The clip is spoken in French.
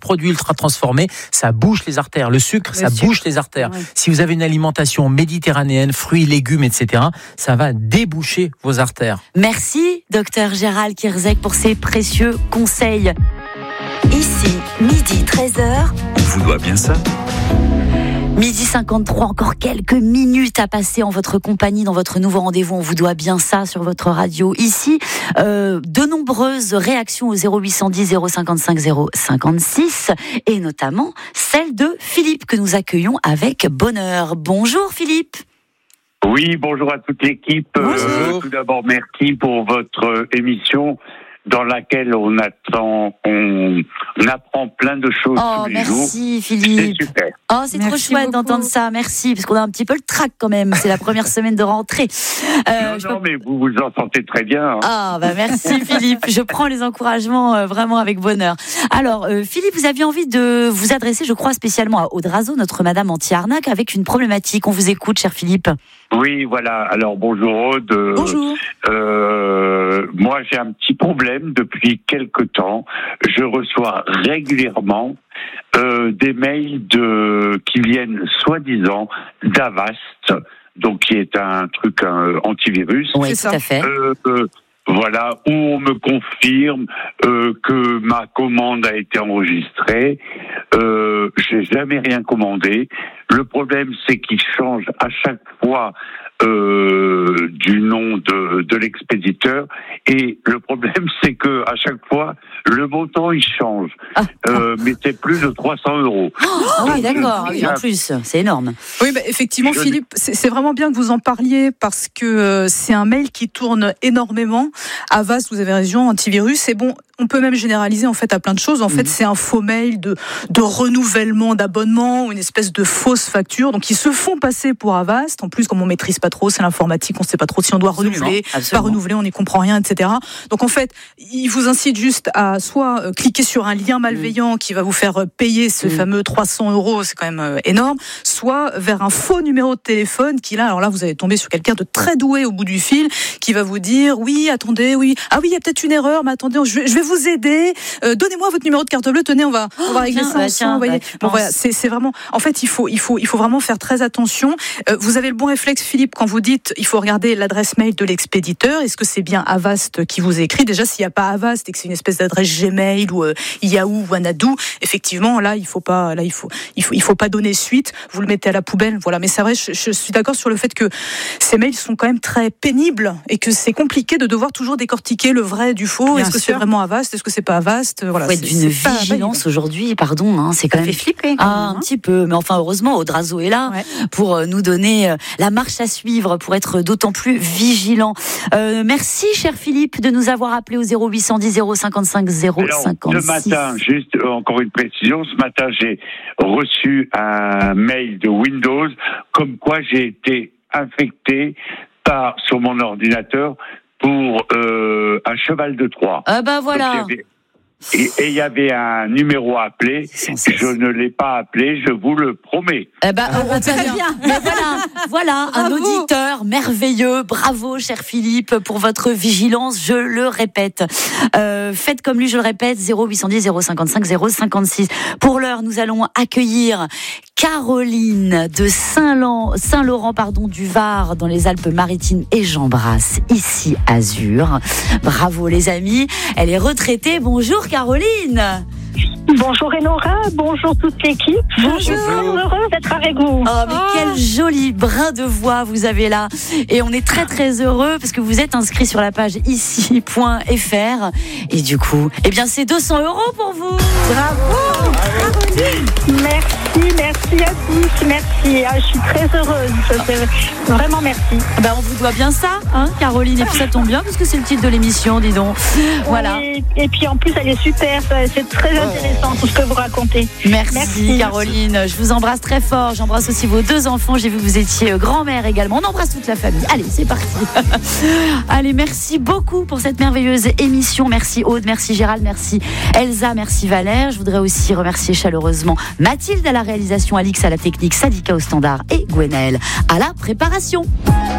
produits ultra transformés, ça bouche les artères. Le sucre, ça bouche les artères. Ouais. Si vous avez une alimentation méditerranéenne, fruits, légumes, etc., ça va déboucher vos artères. Merci, docteur Gérald Kierzek, pour ces précieux conseils. Ici, midi 13h. On vous doit bien ça. Midi 53, encore quelques minutes à passer en votre compagnie dans votre nouveau rendez-vous. On vous doit bien ça sur votre radio. Ici, de nombreuses réactions au 0810 055 056 et notamment celle de Philippe que nous accueillons avec bonheur. Bonjour Philippe. Oui, bonjour à toute l'équipe. Tout d'abord, merci pour votre émission dans laquelle on apprend plein de choses tous les jours. Merci Philippe. C'est super. Oh, c'est trop chouette d'entendre ça. Merci, parce qu'on a un petit peu le trac quand même. C'est la première semaine de rentrée. Non, mais vous vous en sentez très bien. Ah, merci Philippe. Je prends les encouragements vraiment avec bonheur. Alors, Philippe, vous aviez envie de vous adresser, je crois, spécialement à Audrazo, notre Madame anti-arnaque, avec une problématique. On vous écoute, cher Philippe. Oui, voilà. Alors, bonjour Aude. Bonjour. Moi, j'ai un petit problème depuis quelque temps. Je reçois régulièrement des mails qui viennent soi-disant d'Avast, donc qui est un truc antivirus. Oui, tout à fait. Voilà, où on me confirme que ma commande a été enregistrée. J'ai jamais rien commandé. Le problème, c'est qu'il change à chaque fois du nom de l'expéditeur, et le problème, c'est que à chaque fois le montant il change, mais c'est plus de 300 €. Oui, d'accord. Oui, en plus, c'est énorme. Oui, effectivement, Philippe, c'est vraiment bien que vous en parliez parce que c'est un mail qui tourne énormément. Avast, vous avez raison, antivirus. Et bon, on peut même généraliser en fait à plein de choses. En fait, c'est un faux mail de renouvellement d'abonnement ou une espèce de fausse facture. Donc, ils se font passer pour Avast. En plus, comme on maîtrise pas trop, c'est l'informatique, on sait pas trop si on doit renouveler, pas renouveler, on n'y comprend rien, etc. Donc, en fait, ils vous incitent juste à soit cliquer sur un lien malveillant qui va vous faire payer ce fameux 300 €, c'est quand même énorme, soit vers un faux numéro de téléphone qui là, alors là, vous allez tomber sur quelqu'un de très doué au bout du fil qui va vous dire, oui, attendez, oui, il y a peut-être une erreur, mais attendez, je vais vous aider, donnez-moi votre numéro de carte bleue, tenez, on va régler ça ensemble, voyez. Bon, voilà, c'est vraiment, en fait, il faut vraiment faire très attention. Vous avez le bon réflexe, Philippe, quand vous dites, il faut regarder l'adresse mail de l'expéditeur. Est-ce que c'est bien Avast qui vous écrit? Déjà, s'il n'y a pas Avast et que c'est une espèce d'adresse Gmail ou Yahoo ou Anadou, effectivement, là, il faut pas donner suite. Vous le mettez à la poubelle, voilà. Mais c'est vrai, je suis d'accord sur le fait que ces mails sont quand même très pénibles et que c'est compliqué de devoir toujours décortiquer le vrai du faux. Est-ce que c'est vraiment Avast? Est-ce que c'est pas Avast? Voilà. Faut être d'une vigilance aujourd'hui, pardon, c'est quand même fait flipper. Un petit peu, mais enfin heureusement Audrazo est là pour nous donner la marche à suivre, pour être d'autant plus vigilant. Merci cher Philippe de nous avoir appelé au 0810 055 056. Ce matin, juste encore une précision, ce matin j'ai reçu un mail de Windows comme quoi j'ai été infecté sur mon ordinateur pour un cheval de Troie. Ah bah voilà. Et il y avait un numéro à appeler. Je ne l'ai pas appelé, je vous le promets. Très bien. Mais voilà, un auditeur merveilleux. Bravo, cher Philippe, pour votre vigilance. Je le répète. Faites comme lui, je le répète, 0810 055 056. Pour l'heure, nous allons accueillir Caroline de Saint-Laurent, du Var, dans les Alpes-Maritimes, et j'embrasse ici Azur. Bravo les amis. Elle est retraitée. Bonjour Caroline. Bonjour Enora, bonjour toute l'équipe. Bonjour. Je suis très heureuse d'être avec vous. Oh, mais quel joli brin de voix vous avez là. Et on est très très heureux parce que vous êtes inscrit sur la page ici.fr. Et du coup, c'est 200 € pour vous. Bravo. Merci à tous. Merci. Je suis très heureuse. Vraiment merci. On vous doit bien ça, Caroline. Et puis ça tombe bien parce que c'est le titre de l'émission, dis donc. Voilà. Et puis en plus, elle est super. C'est très intéressant tout ce que vous racontez. Merci Caroline. Je vous embrasse très fort. J'embrasse aussi vos 2 enfants. J'ai vu que vous étiez grand-mère également. On embrasse toute la famille. Allez, c'est parti. Allez, merci beaucoup pour cette merveilleuse émission. Merci Aude, merci Gérald, merci Elsa, merci Valère. Je voudrais aussi remercier chaleureusement Mathilde à la réalisation, Alix à la technique, Sadika au standard et Gwenaëlle à la préparation.